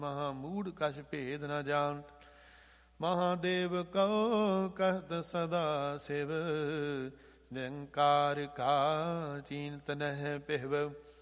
ਮਹਾਮੂੜ ਕਛ ਭੇਦ ਨ ਜਾਣਤ। ਮਹਾਦੇਵ ਕਉ ਕਹਿਤ ਸਦਾ ਸਿਵ, ਨਿਰੰਕਾਰ ਕਾ ਚੀਨਤ ਨਹਿ ਪਿਹਵ।